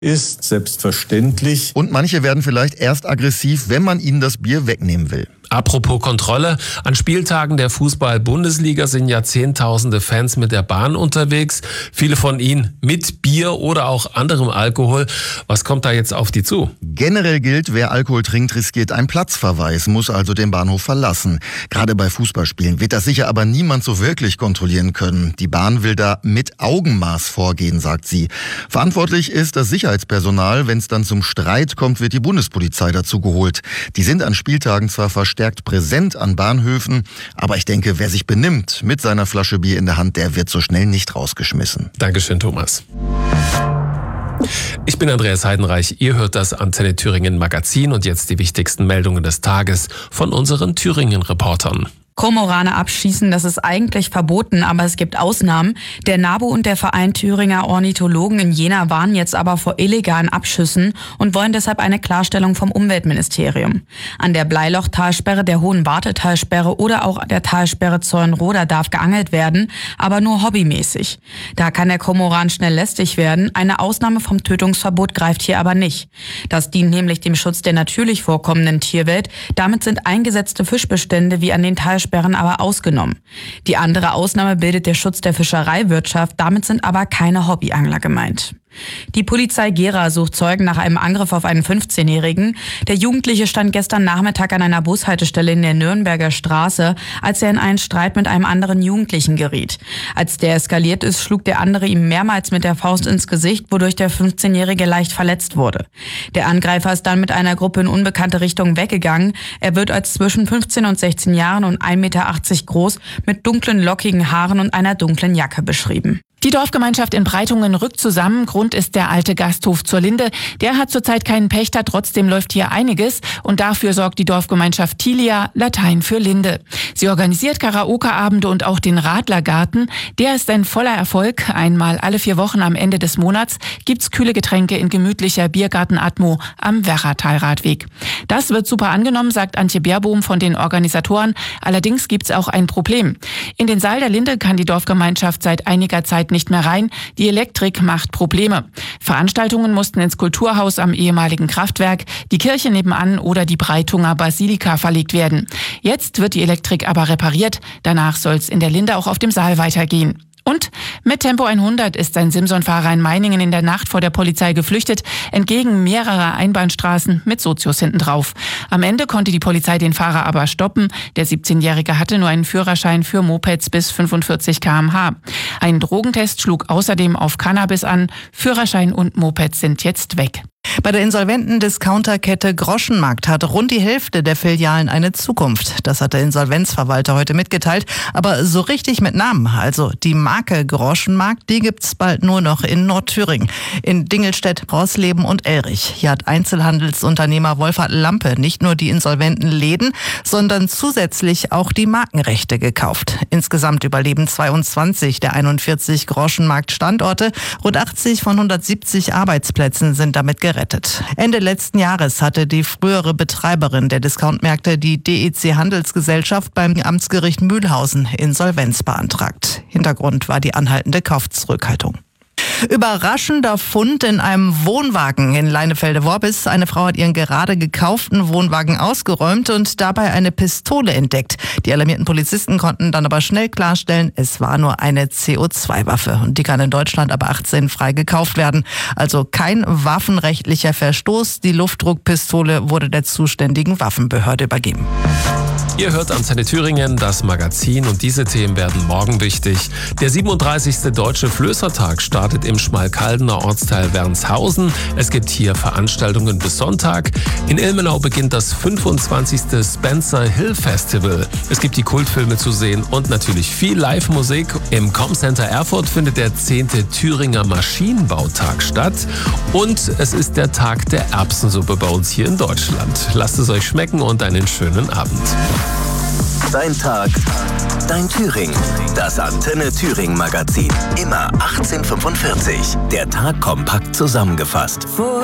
ist selbstverständlich. Und manche werden vielleicht erst aggressiv, wenn man ihnen das Bier wegnehmen will. Apropos Kontrolle, an Spieltagen der Fußball-Bundesliga sind ja Zehntausende Fans mit der Bahn unterwegs. Viele von ihnen mit Bier oder auch anderem Alkohol. Was kommt da jetzt auf die zu? Generell gilt, wer Alkohol trinkt, riskiert einen Platzverweis, muss also den Bahnhof verlassen. Gerade bei Fußballspielen wird das sicher aber niemand so wirklich kontrollieren können. Die Bahn will da mit Augenmaß vorgehen, sagt sie. Verantwortlich ist das Sicherheitspersonal. Wenn es dann zum Streit kommt, wird die Bundespolizei dazu geholt. Die sind an Spieltagen zwar verstärkt präsent an Bahnhöfen, aber ich denke, wer sich benimmt mit seiner Flasche Bier in der Hand, der wird so schnell nicht rausgeschmissen. Dankeschön, Thomas. Ich bin Andreas Heidenreich, ihr hört das Antenne Thüringen Magazin und jetzt die wichtigsten Meldungen des Tages von unseren Thüringen-Reportern. Kormorane abschießen, das ist eigentlich verboten, aber es gibt Ausnahmen. Der NABU und der Verein Thüringer Ornithologen in Jena warnen jetzt aber vor illegalen Abschüssen und wollen deshalb eine Klarstellung vom Umweltministerium. An der Bleiloch-Talsperre, der Hohen Wartetalsperre oder auch der Talsperre Zeulenroda darf geangelt werden, aber nur hobbymäßig. Da kann der Kormoran schnell lästig werden. Eine Ausnahme vom Tötungsverbot greift hier aber nicht. Das dient nämlich dem Schutz der natürlich vorkommenden Tierwelt. Damit sind eingesetzte Fischbestände wie an den Talsperren aber ausgenommen. Die andere Ausnahme bildet der Schutz der Fischereiwirtschaft, damit sind aber keine Hobbyangler gemeint. Die Polizei Gera sucht Zeugen nach einem Angriff auf einen 15-Jährigen. Der Jugendliche stand gestern Nachmittag an einer Bushaltestelle in der Nürnberger Straße, als er in einen Streit mit einem anderen Jugendlichen geriet. Als der eskaliert ist, schlug der andere ihm mehrmals mit der Faust ins Gesicht, wodurch der 15-Jährige leicht verletzt wurde. Der Angreifer ist dann mit einer Gruppe in unbekannte Richtung weggegangen. Er wird als zwischen 15 und 16 Jahren und 1,80 Meter groß, mit dunklen, lockigen Haaren und einer dunklen Jacke beschrieben. Die Dorfgemeinschaft in Breitungen rückt zusammen. Grund ist der alte Gasthof zur Linde. Der hat zurzeit keinen Pächter, trotzdem läuft hier einiges. Und dafür sorgt die Dorfgemeinschaft Tilia, Latein für Linde. Sie organisiert Karaoke-Abende und auch den Radlergarten. Der ist ein voller Erfolg. Einmal alle 4 Wochen am Ende des Monats gibt's kühle Getränke in gemütlicher Biergarten-Atmo am Werratalradweg. Das wird super angenommen, sagt Antje Baerbohm von den Organisatoren. Allerdings gibt's auch ein Problem. In den Saal der Linde kann die Dorfgemeinschaft seit einiger Zeit nicht mehr rein. Die Elektrik macht Probleme. Veranstaltungen mussten ins Kulturhaus am ehemaligen Kraftwerk, die Kirche nebenan oder die Breitunger Basilika verlegt werden. Jetzt wird die Elektrik aber repariert. Danach soll es in der Linde auch auf dem Saal weitergehen. Und mit Tempo 100 ist ein Simson-Fahrer in Meiningen in der Nacht vor der Polizei geflüchtet, entgegen mehrerer Einbahnstraßen mit Sozius hinten drauf. Am Ende konnte die Polizei den Fahrer aber stoppen. Der 17-Jährige hatte nur einen Führerschein für Mopeds bis 45 km/h. Ein Drogentest schlug außerdem auf Cannabis an. Führerschein und Moped sind jetzt weg. Bei der insolventen Discounterkette Groschenmarkt hat rund die Hälfte der Filialen eine Zukunft. Das hat der Insolvenzverwalter heute mitgeteilt. Aber so richtig mit Namen. Also die Marke Groschenmarkt, die gibt's bald nur noch in Nordthüringen. In Dingelstedt, Rosleben und Elrich. Hier hat Einzelhandelsunternehmer Wolfhard Lampe nicht nur die insolventen Läden, sondern zusätzlich auch die Markenrechte gekauft. Insgesamt überleben 22 der 41 Groschenmarkt-Standorte. Rund 80 von 170 Arbeitsplätzen sind damit gerettet. Ende letzten Jahres hatte die frühere Betreiberin der Discountmärkte, die DEC Handelsgesellschaft, beim Amtsgericht Mühlhausen Insolvenz beantragt. Hintergrund war die anhaltende Kaufzurückhaltung. Überraschender Fund in einem Wohnwagen in Leinefelde-Worbis. Eine Frau hat ihren gerade gekauften Wohnwagen ausgeräumt und dabei eine Pistole entdeckt. Die alarmierten Polizisten konnten dann aber schnell klarstellen, es war nur eine CO2-Waffe. Und die kann in Deutschland aber 18 frei gekauft werden. Also kein waffenrechtlicher Verstoß. Die Luftdruckpistole wurde der zuständigen Waffenbehörde übergeben. Ihr hört Antenne Thüringen, das Magazin, und diese Themen werden morgen wichtig. Der 37. Deutsche Flößertag startet im Schmalkaldener Ortsteil Wernshausen. Es gibt hier Veranstaltungen bis Sonntag. In Ilmenau beginnt das 25. Spencer Hill Festival. Es gibt die Kultfilme zu sehen und natürlich viel Live-Musik. Im Comcenter Erfurt findet der 10. Thüringer Maschinenbautag statt. Und es ist der Tag der Erbsensuppe bei uns hier in Deutschland. Lasst es euch schmecken und einen schönen Abend. Dein Tag, dein Thüringen. Das Antenne Thüringen Magazin. Immer 18:45. Der Tag kompakt zusammengefasst.